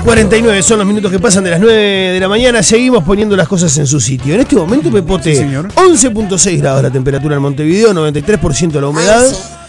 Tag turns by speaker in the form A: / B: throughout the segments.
A: 49 son los minutos que pasan de las 9 de la mañana. Seguimos poniendo las cosas en su sitio. En este momento, Pepote,
B: sí,
A: 11.6 grados la temperatura en Montevideo, 93% la humedad.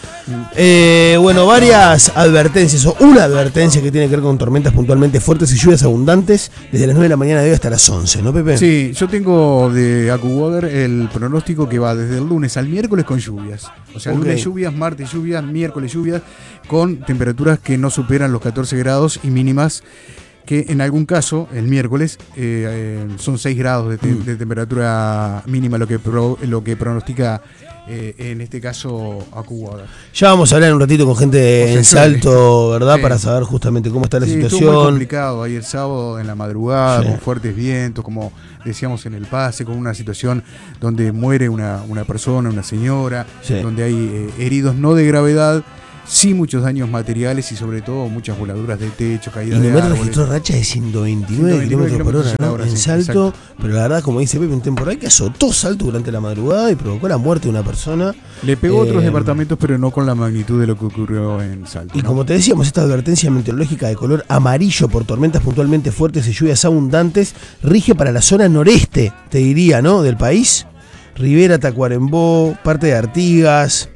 A: Bueno, varias advertencias, o una advertencia que tiene que ver con tormentas puntualmente fuertes y lluvias abundantes desde las 9 de la mañana de hoy hasta las 11, ¿no, Pepe?
B: Sí, yo tengo de AccuWeather el pronóstico que va desde el lunes al miércoles con lluvias. O sea, lunes lluvias, martes lluvias, miércoles lluvias, con temperaturas que no superan los 14 grados y mínimas que en algún caso, el miércoles, son 6 grados de temperatura mínima lo que pronostica en este caso AccuWeather.
A: Ya vamos a hablar un ratito con gente en Salto, ¿verdad? Sí. Para saber justamente cómo está la situación.
B: Estuvo muy complicado ahí el sábado en la madrugada, con fuertes vientos, como decíamos en el pase, con una situación donde muere una persona, una señora, donde hay heridos no de gravedad, sí muchos daños materiales y sobre todo muchas voladuras de techo, caídas de árboles.
A: Registró racha de 129 km por hora, ¿no? En Salto, pero la verdad, como dice Pepe, un temporal que azotó Salto durante la madrugada y provocó la muerte de una persona.
B: Le pegó a otros departamentos, pero no con la magnitud de lo que ocurrió en Salto.
A: Y como te decíamos, esta advertencia meteorológica de color amarillo por tormentas puntualmente fuertes y lluvias abundantes rige para la zona noreste, te diría, ¿no? Del país. Rivera, Tacuarembó, parte de Artigas.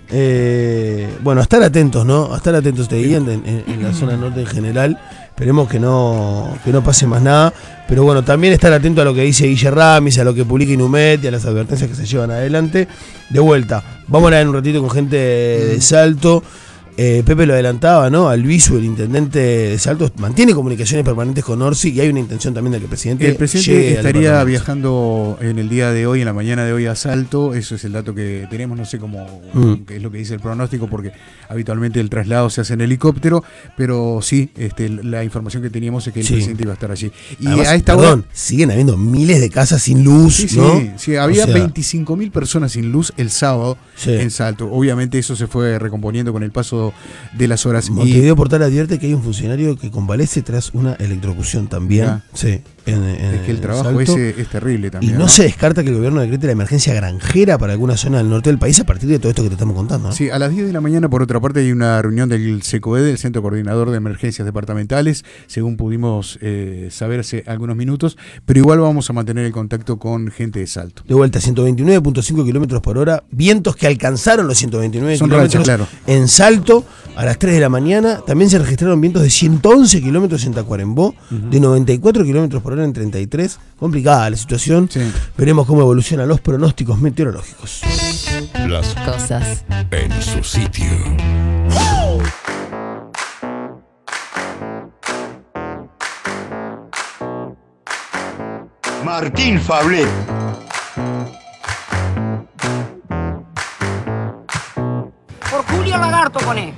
A: Bueno, a estar atentos, ¿no? A estar atentos, te diría, en la zona norte en general. Esperemos que no pase más nada. Pero bueno, también estar atento a lo que dice Guille Ramis, a lo que publica Inumet y a las advertencias que se llevan adelante. De vuelta, vamos a hablar en un ratito con gente de Salto. Pepe lo adelantaba, ¿no? Albizu, el intendente de Salto, mantiene comunicaciones permanentes con Orsi y hay una intención también de que el presidente
B: estaría viajando en el día de hoy, en la mañana de hoy a Salto. Eso es el dato que tenemos, no sé cómo qué es lo que dice el pronóstico, porque habitualmente el traslado se hace en helicóptero, pero sí, la información que teníamos es que el presidente iba a estar allí. Y
A: además,
B: a esta hora
A: siguen habiendo miles de casas sin luz, ¿no?
B: Sí, había 25.000 personas sin luz el sábado en Salto. Obviamente eso se fue recomponiendo con el paso de las horas.
A: Montevideo Portal advierte que hay un funcionario que convalece tras una electrocución también. Sí.
B: Es que el trabajo ese es terrible también.
A: Y no se descarta que el gobierno decrete la emergencia granjera para alguna zona del norte del país a partir de todo esto que te estamos contando, ¿no?
B: Sí, a las 10 de la mañana, por otra parte, hay una reunión del CECOED, del Centro Coordinador de Emergencias Departamentales, según pudimos saber hace algunos minutos, pero igual vamos a mantener el contacto con gente de Salto.
A: De vuelta, 129.5 kilómetros por hora, vientos que alcanzaron los 129 kilómetros en Salto a las 3 de la mañana. También se registraron vientos de 111 kilómetros en Tacuarembó, de 94 kilómetros por hora en 33. Complicada la situación. Veremos cómo evolucionan los pronósticos meteorológicos.
C: Las cosas en su sitio.
D: Martín Fablet.
E: Por Julio Lagarto poné.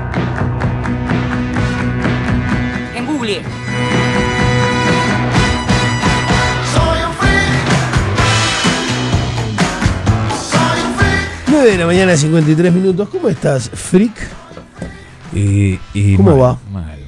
E: En Google.
A: 9 de la mañana, 53 minutos. ¿Cómo estás, freak? ¿Cómo va?
F: Mal.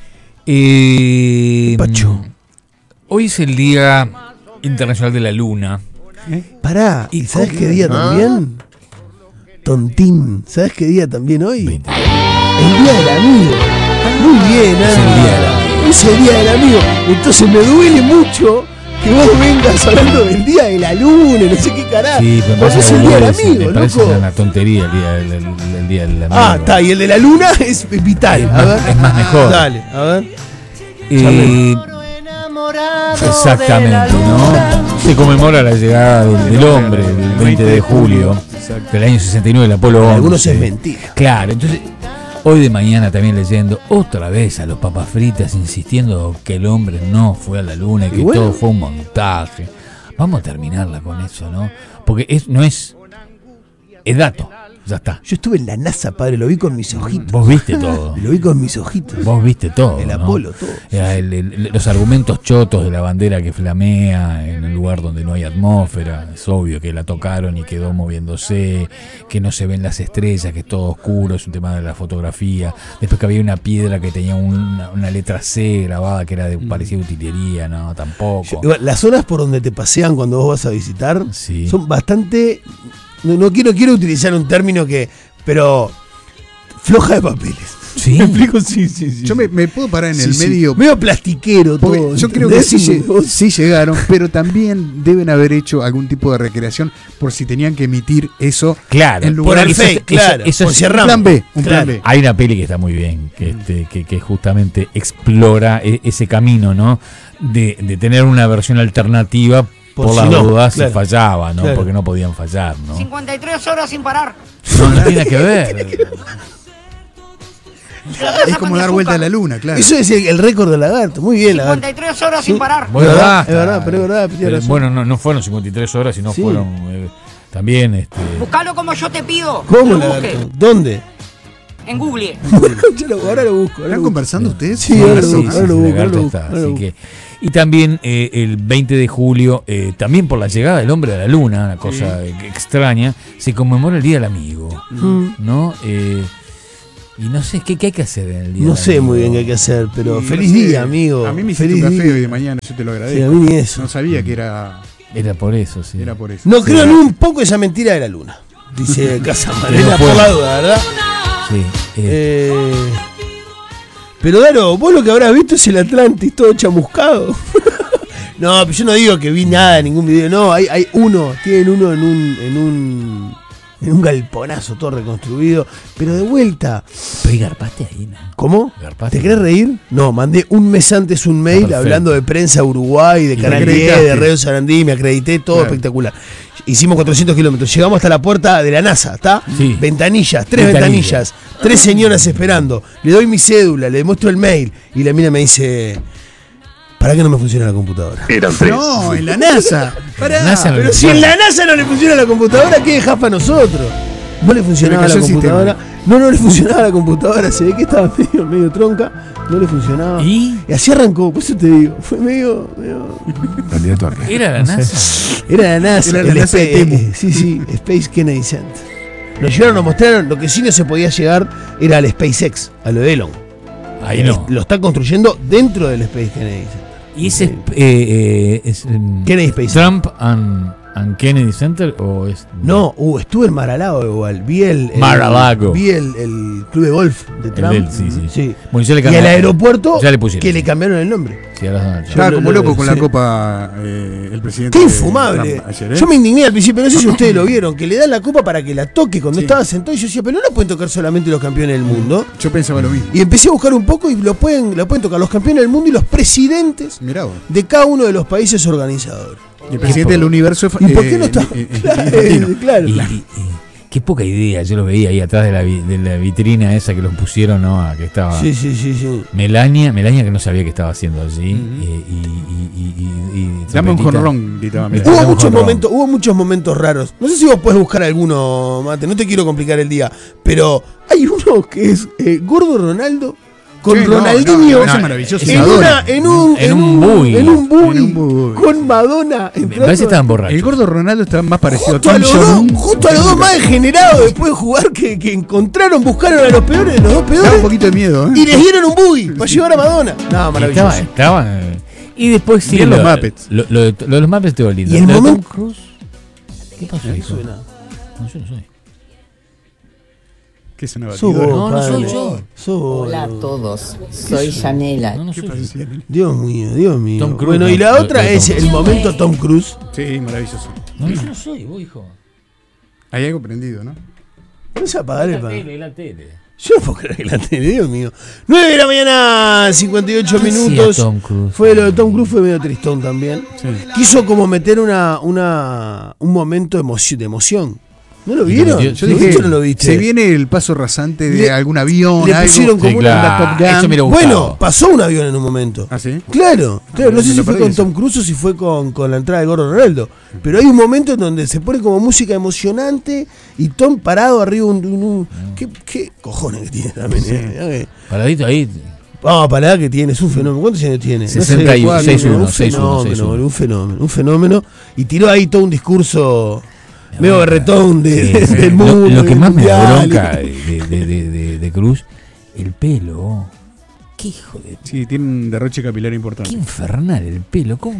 A: Pacho.
F: Hoy es el Día Internacional de la Luna.
A: Pará, ¿y sabes qué día también? Tontín, ¿sabes qué día también hoy? El Día del Amigo. Muy bien,
F: es el Día del Amigo.
A: Es el Día del Amigo. Entonces me duele mucho que vos vengas hablando del Día de la Luna, no sé qué carajo.
F: Sí, pero
A: es el Día del Amigo,
F: me parece una tontería el Día del Amigo.
A: Ah, está, y el de la Luna es vital.
F: Es más mejor.
A: Dale, a ver.
F: Exactamente, ¿no? Se conmemora la llegada del hombre el 20 de julio del año 69, el Apolo 11.
A: Algunos es mentira.
F: Claro, entonces hoy de mañana también leyendo otra vez a los papas fritas insistiendo que el hombre no fue a la luna y que todo fue un montaje. Vamos a terminarla con eso, ¿no? Porque es dato. Ya está.
A: Yo estuve en la NASA, padre, lo vi con mis ojitos.
F: Vos viste todo.
A: Lo vi con mis ojitos.
F: Vos viste todo.
A: El
F: ¿no?
A: Apolo, todo.
F: Los argumentos chotos de la bandera que flamea en un lugar donde no hay atmósfera. Es obvio que la tocaron y quedó moviéndose, que no se ven las estrellas, que es todo oscuro, es un tema de la fotografía. Después que había una piedra que tenía una letra C grabada que era parecía utilería, no, tampoco.
A: Las zonas por donde te pasean cuando vos vas a visitar son bastante... No quiero utilizar un término pero floja de papeles.
F: Sí.
A: ¿Me explico? Sí.
B: Yo me puedo parar en el
A: Sí.
B: medio.
A: Medio plastiquero
B: Porque
A: todo.
B: yo creo que
A: ¿entendés?
B: sí llegaron, pero también deben haber hecho algún tipo de recreación por si tenían que emitir eso
F: Claro.
B: en
A: Por
B: lugar
A: el
B: de
A: fake, claro.
F: eso
A: por
F: es-
A: cerramos.
B: plan B, un
A: Claro.
B: plan B.
F: Hay una peli que está muy bien, que justamente explora ese camino, ¿no? De tener una versión alternativa por
A: Por
F: las
A: si no,
F: dudas
A: claro.
F: si fallaba, ¿no?
A: Claro.
F: Porque no podían fallar, ¿no?
E: 53 horas sin parar.
F: No tiene que ver.
B: Es como dar vuelta a la luna, claro.
A: Eso es el récord del lagarto. Muy bien, lagarto.
E: 53 horas sin parar.
A: Es verdad, es verdad, pero es verdad, tiene razón.
F: Bueno, no fueron 53 horas, sino
A: Sí.
F: fueron también.
E: Buscalo como yo te pido.
A: ¿Cómo,
E: Lo
A: lagarto?
E: busque.
A: ¿Dónde?
E: En Google.
A: Ahora lo busco.
B: ¿Están conversando ustedes?
A: Sí, ahora lo
F: Sí,
A: busco,
F: sí,
A: ahora lo
F: sí,
A: busco,
F: Lagarto
A: ahora lo
F: está,
A: busco, ahora lo
F: así
A: busco.
F: que- y también el 20 de julio, también por la llegada del hombre a la luna, una cosa extraña, se conmemora el Día del Amigo, ¿no? Y no sé, ¿qué hay que hacer en el Día
A: No
F: del
A: sé
F: Amigo?
A: muy bien qué hay que hacer, pero
B: Y
A: feliz
B: no sé,
A: día, amigo.
B: A mí me hiciste
A: feliz
B: un café
A: día.
B: hoy de mañana, yo te lo
A: Sí,
B: agradezco.
A: a mí ni eso.
B: No sabía que era
F: Era por eso, sí.
B: por eso.
A: No
B: Sí.
A: creo ni un poco esa mentira de la luna. Dice Casa Manera,
F: No
A: por
F: puede.
A: la duda, ¿verdad?
F: Sí,
A: Pero Daro, vos lo que habrás visto es el Atlantis todo chamuscado. No, pero yo no digo que vi nada en ningún video. No, hay uno, tienen uno en un galponazo todo reconstruido. Pero de vuelta,
F: pero ¿y garpaste ahí, ¿no?
A: ¿cómo?
F: Garpaste.
A: ¿Te querés reír? No, mandé un mes antes un mail
F: perfecto.
A: hablando de Prensa Uruguay, de
B: Y
A: Canal
B: te
A: 10,
B: acreditaste.
A: de Radio Sarandí, me acredité, todo
B: Claro.
A: espectacular. Hicimos 400 kilómetros, llegamos hasta la puerta de la NASA, ¿está?
F: Sí.
A: Ventanillas, 3
F: Ventanilla.
A: ventanillas, 3 señoras esperando. Le doy mi cédula, le muestro el mail y la mina me dice, ¿para qué no me funciona la computadora?
B: No, en la NASA. Pará.
F: La NASA no
A: Pero
F: le
A: si en
F: funciona.
A: la NASA no le funciona la computadora, ¿qué dejás para nosotros? No le funcionaba
B: Se
A: la
B: me cayó el
A: computadora. No le funcionaba la computadora. Se ve que estaba medio tronca. No le funcionaba.
F: ¿Y?
A: así arrancó, por eso te digo. Fue medio.
B: Candidato a qué.
F: Era la NASA.
A: Era la NASA.
B: Era la
A: el
B: NASA de Temu.
A: sí, Space Kennedy Center. Nos llevaron, nos mostraron. Lo que sí no se podía llegar era al SpaceX, a lo de Elon.
F: Ahí no.
A: Lo está construyendo dentro del Space Kennedy Center.
F: ¿Y ese es
A: Kennedy Space
F: Trump and Kennedy Center o es
A: No, estuve en Mar-a-Lago igual. Vi
F: Mar-a-Lago.
A: Vi el club de golf de
F: El
A: Trump.
F: de él, sí. Bueno, ya le
A: Y el
F: cambiaron-
A: aeropuerto
F: ya le pusieron.
A: que le cambiaron el nombre.
F: Sí, ahora Donald Trump.
B: Estaba
A: Yo
B: como
A: lo-
B: loco con
A: sí.
B: la copa el presidente.
A: Qué infumable.
B: Trump ayer, ¿eh?
A: Yo me indigné al principio, no sé si ustedes lo vieron, que le dan la copa para que la toque cuando
B: Sí.
A: estaba sentado. Y yo decía, pero no la pueden tocar solamente los campeones del mundo.
B: Yo pensaba lo mismo.
A: Y empecé a buscar un poco y lo pueden tocar los campeones del mundo y los presidentes
B: Mirá vos.
A: de cada uno de los países organizadores.
B: Y el presidente del universo es
A: ¿Y por qué no está?
B: infantino.
A: Claro.
F: Y qué poca idea, yo lo veía ahí atrás de la vitrina esa que los pusieron, ¿no? Que estaba
A: Sí.
F: Melania que no sabía qué estaba haciendo allí.
B: Dame un
F: Zapatita.
B: jonrón, gritaba.
F: Mira.
B: Mirá.
A: Hubo muchos momentos raros. No sé si vos podés buscar alguno, Mate, no te quiero complicar el día, pero hay uno que es Gordo Ronaldo con
B: Sí, no,
A: Ronaldinho
B: no, ese es maravilloso.
A: en un
F: En un buggy.
B: En un buggy.
A: con Madonna
F: Me
A: entrando.
F: parece que estaban borrachos.
B: El gordo Ronaldo está más parecido
A: Justo
B: a
A: a
B: Kim
A: los dos,
B: Jong-un.
A: justo a los dos más degenerados después de jugar que buscaron a los peores de los dos
B: Da un
A: peores
B: poquito de miedo, ¿eh?
A: y les dieron un buggy para llevar a Madonna. No, maravilloso.
F: Estaban. Y después sí.
B: Bien los Muppets.
F: Lo de los Muppets estuvo lindo.
A: Y el
F: Lo de Tom
A: momento-
F: Cruise. ¿Qué pasó ahí?
A: Suena.
F: No, yo no soy.
B: ¿Qué es una
A: Sos
B: batidora?
A: vos,
F: No, no soy
A: padre.
F: yo.
A: Sos vos.
D: Hola a todos, soy Yanela.
F: No, no
B: ¿Qué
F: soy
B: pasa,
F: yo.
B: Cianel?
A: Dios mío.
F: Tom Cruise,
A: Bueno,
F: no,
A: y la
F: lo
A: otra
F: de
A: es
F: Tom
A: el
F: Cruise.
A: momento Tom Cruise.
B: Sí, maravilloso.
F: No, yo no soy, vos, hijo.
B: Hay algo prendido, ¿no?
A: No se apagar el
F: La
A: pan.
F: tele, la tele.
A: Yo no puedo creer que la tele, Dios mío. 9 de la mañana, 58
F: ¿Qué hacía
A: minutos.
F: Tom Cruise?
A: Fue lo de Tom Cruise, fue medio tristón también.
B: Sí.
A: Quiso como meter un momento de emoción. ¿No lo
F: Y lo
A: vieron?
F: metió-
B: Yo
A: ¿Lo
B: dije,
A: viste o no lo viste?
B: se viene el paso rasante de
A: Le-
B: algún avión,
A: le
B: algo.
A: pusieron como
F: Sí,
A: una
F: claro.
A: Top Gun.
F: Eso me hubiera gustado.
A: Bueno, pasó un avión en un momento.
B: ¿Ah, sí?
A: Claro, no
B: me
A: sé si
B: lo
A: fue
B: perdí
A: con
B: eso.
A: Tom Cruise o si fue con la entrada de Gordo Ronaldo. Pero hay un momento en donde se pone como música emocionante y Tom parado arriba ¿Qué cojones que tiene también?
F: Paradito ahí.
A: Para la edad que tiene, es un fenómeno. ¿Cuántos años tiene?
F: 61, 6-1,
A: un fenómeno. Y tiró ahí todo un discurso medio berretón del mundo.
F: Lo que
A: del
F: más me da
A: mundial.
F: bronca de Cruz, el pelo. Qué hijo de.
B: Sí, tiene un derroche capilar
F: Qué
B: importante.
F: infernal el pelo. ¿Cómo?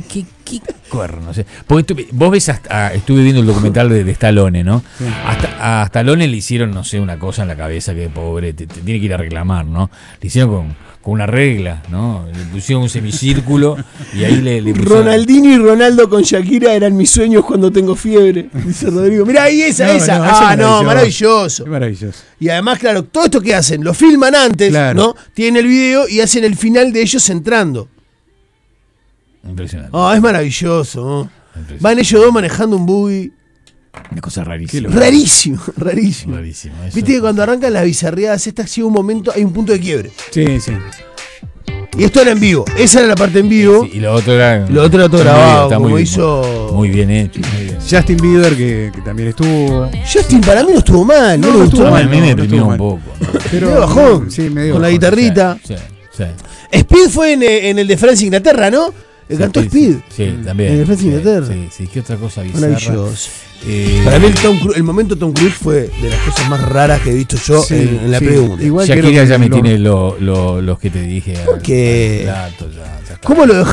F: ¿Qué cuerno? Porque vos ves estuve viendo el documental de Stallone, ¿no?
B: Sí.
F: A Stallone le hicieron, no sé, una cosa en la cabeza que pobre, te tiene que ir a reclamar, ¿no? Le hicieron con una regla, ¿no? Le pusieron un semicírculo y ahí le pusieron...
A: Ronaldinho y Ronaldo con Shakira eran mis sueños cuando tengo fiebre, dice Rodrigo. Mirá, ahí esa. Maravilloso.
B: Es maravilloso.
A: Y además, claro, todo esto que hacen, lo filman antes,
B: Claro.
A: ¿no? Tienen el video y hacen el final de ellos entrando.
F: Impresionante.
A: Es maravilloso, ¿no?
F: Impresionante.
A: Van ellos dos manejando un buggy.
F: Una cosa rarísima.
A: Rarísimo.
F: Rarísimo. Eso.
A: Viste que cuando arrancan las bizarreadas, esta ha sido un momento, hay un punto de quiebre.
B: Sí.
A: Y esto era en vivo. Esa era la parte en vivo.
F: Sí, y lo otro era
A: todo grabado,
F: está
A: como
F: muy bien,
A: hizo.
F: muy bien hecho. Muy bien.
B: Justin Bieber, que también estuvo.
A: Justin para mí no estuvo mal, no,
B: No,
A: le
B: no
A: gustó.
B: estuvo
F: A
B: mal.
F: mí me
B: no
F: deprimió
B: estuvo
F: un
B: mal.
F: poco, ¿no?
A: Medio bajón.
B: Sí, medio
A: Con la
B: bajón.
A: guitarrita.
F: Sí.
A: Speed fue en el de Francia Inglaterra, ¿no? Cantó Speed.
F: Sí, también.
A: En el Francia Inglaterra.
F: Sí, ¿qué otra cosa bizarra?
A: Maravilloso. Para mí el momento Tom Cruise fue de las cosas más raras que he visto yo
B: Sí,
A: en la
B: sí.
A: pregunta.
B: Igual
F: Shakira
B: creo
F: ya
B: que
F: me
B: lo-
F: tiene los que te dije.
A: ¿Por qué?
F: al plato, ya está.
A: ¿Cómo lo dejó?